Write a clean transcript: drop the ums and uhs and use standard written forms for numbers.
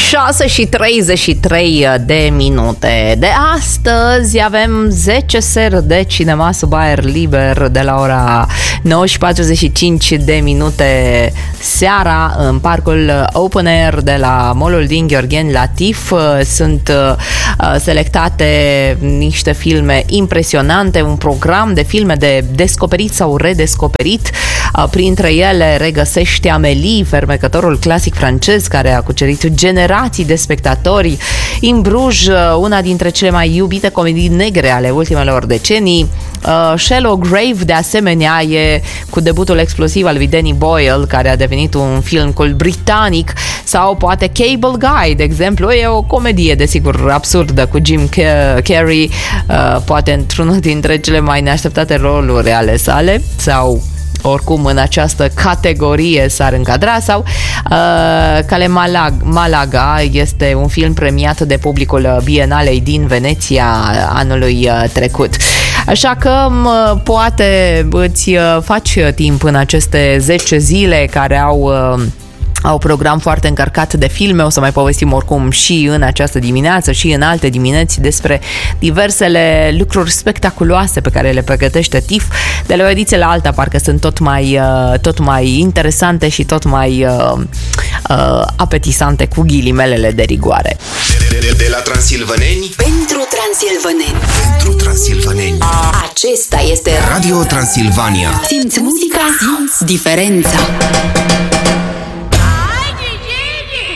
6:33 de astăzi avem 10 seri de cinema sub aer liber de la ora 9:45 seara în parcul Open Air de la Mall-ul din Gheorgheni la TIF. Sunt selectate niște filme impresionante, un program de filme de descoperit sau redescoperit. Printre ele regăsește Amélie, fermecătorul clasic francez care a cucerit generații de spectatori. In Bruges, una dintre cele mai iubite comedii negre ale ultimelor decenii. Shallow Grave, de asemenea, e cu debutul explosiv al lui Danny Boyle, care a devenit un film cult britanic, sau poate Cable Guy, de exemplu, e o comedie, desigur, absurdă cu Jim Carrey, poate într-unul dintre cele mai neașteptate roluri ale sale, sau oricum în această categorie s-ar încadra, sau Cale Malaga este un film premiat de publicul Bienalei din Veneția anului trecut. Așa că poate îți faci timp în aceste 10 zile care au program foarte încărcat de filme. O să mai povestim oricum și în această dimineață și în alte dimineți despre diversele lucruri spectaculoase pe care le pregătește TIF. De la o ediție la alta parcă sunt tot mai interesante și tot mai apetisante, cu ghilimelele de rigoare. De la transilvaneni pentru transilvaneni. Pentru transilvaneni. Acesta este Radio Transilvania. Simți muzica, simți diferența.